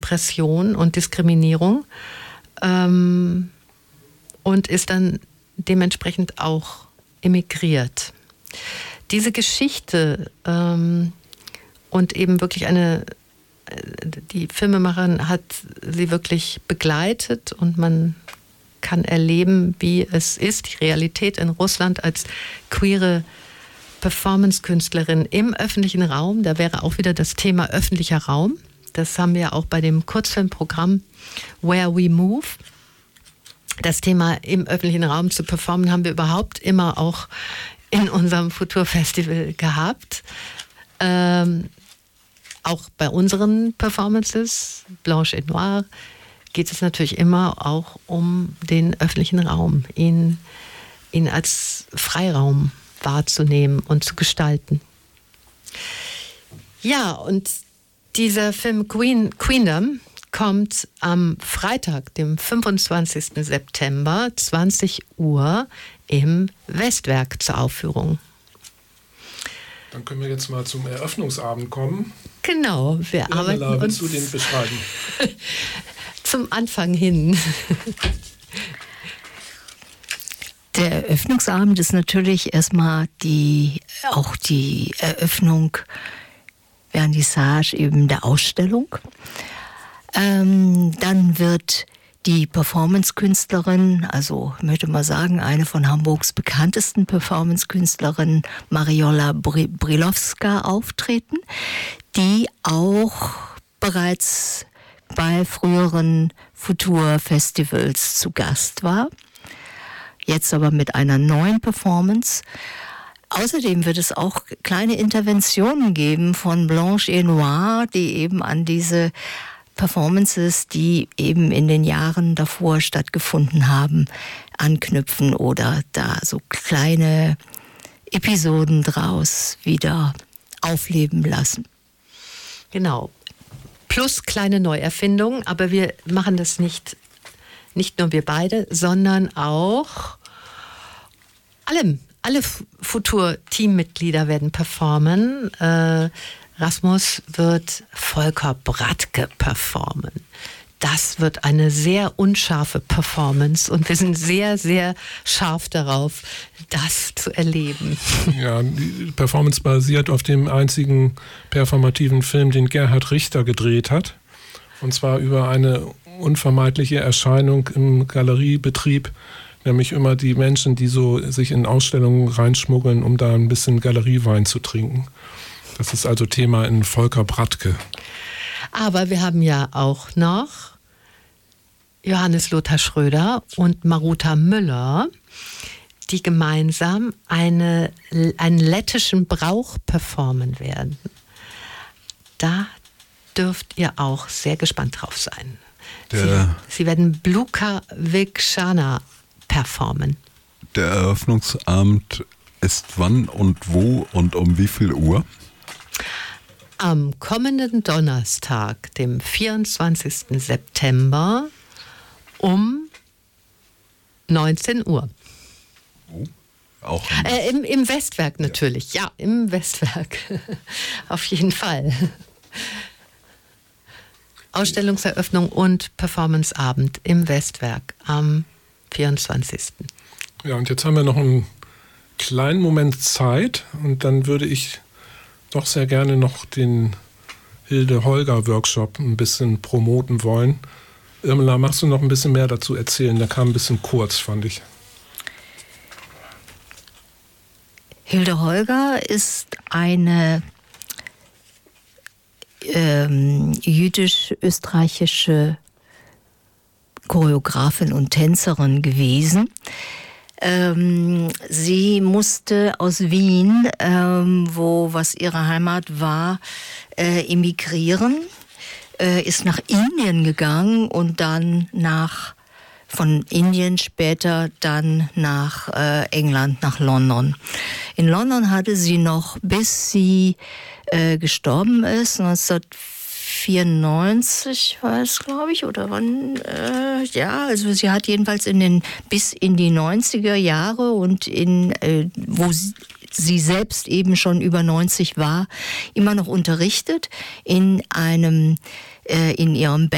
Repression und Diskriminierung und ist dann dementsprechend auch emigriert. Diese Geschichte und eben wirklich die Filmemacherin hat sie wirklich begleitet und man kann erleben, wie es ist, die Realität in Russland als queere Performance-Künstlerin im öffentlichen Raum. Da wäre auch wieder das Thema öffentlicher Raum. Das haben wir auch bei dem Kurzfilmprogramm Where We Move. Das Thema im öffentlichen Raum zu performen, haben wir überhaupt immer auch in unserem Futur-Festival gehabt. Auch bei unseren Performances, Blanche et Noire, geht es natürlich immer auch um den öffentlichen Raum, ihn als Freiraum wahrzunehmen und zu gestalten. Ja, und dieser Film Queendom kommt am Freitag, dem 25. September, 20 Uhr im Westwerk zur Aufführung. Dann können wir jetzt mal zum Eröffnungsabend kommen. Genau, wir arbeiten uns... Willst du den beschreiben? Zum Anfang hin. Der Eröffnungsabend ist natürlich erstmal auch die Eröffnung, Vernissage eben der Ausstellung. Dann wird die Performance-Künstlerin, also ich möchte mal sagen, eine von Hamburgs bekanntesten Performance-Künstlerinnen, Mariola Brilowska, auftreten, die auch bereits bei früheren Futur-Festivals zu Gast war. Jetzt aber mit einer neuen Performance. Außerdem wird es auch kleine Interventionen geben von Blanche et Noire, die eben an diese Performances, die eben in den Jahren davor stattgefunden haben, anknüpfen oder da so kleine Episoden draus wieder aufleben lassen. Genau. Plus kleine Neuerfindungen, aber wir machen das nicht nur wir beide, sondern auch alle Futur-Teammitglieder werden performen. Rasmus wird Volker Brattke performen. Das wird eine sehr unscharfe Performance und wir sind sehr, sehr scharf darauf, das zu erleben. Ja, die Performance basiert auf dem einzigen performativen Film, den Gerhard Richter gedreht hat. Und zwar über eine unvermeidliche Erscheinung im Galeriebetrieb, nämlich immer die Menschen, die so sich in Ausstellungen reinschmuggeln, um da ein bisschen Galeriewein zu trinken. Das ist also Thema in Volker Brattke. Aber wir haben ja auch noch Johannes Lothar Schröder und Maruta Müller, die gemeinsam einen lettischen Brauch performen werden. Da dürft ihr auch sehr gespannt drauf sein. Sie werden Bluka Vikshana performen. Der Eröffnungsabend ist wann und wo und um wie viel Uhr? Am kommenden Donnerstag, dem 24. September um 19 Uhr. Auch im Westwerk natürlich, ja, im Westwerk. Auf jeden Fall. Ausstellungseröffnung und Performanceabend im Westwerk am 24. Ja, und jetzt haben wir noch einen kleinen Moment Zeit und dann würde ich doch sehr gerne noch den Hilde-Holger-Workshop ein bisschen promoten wollen. Irmela, magst du noch ein bisschen mehr dazu erzählen? Der kam ein bisschen kurz, fand ich. Hilde Holger ist eine jüdisch-österreichische Choreografin und Tänzerin gewesen. Sie musste aus Wien, was ihre Heimat war, emigrieren, ist nach Indien gegangen und dann von Indien später dann nach England, nach London. In London hatte sie noch, bis sie gestorben ist, 1994 war es, glaube ich, oder wann, also sie hat jedenfalls bis in die 90er Jahre und wo sie selbst eben schon über 90 war, immer noch unterrichtet in ihrem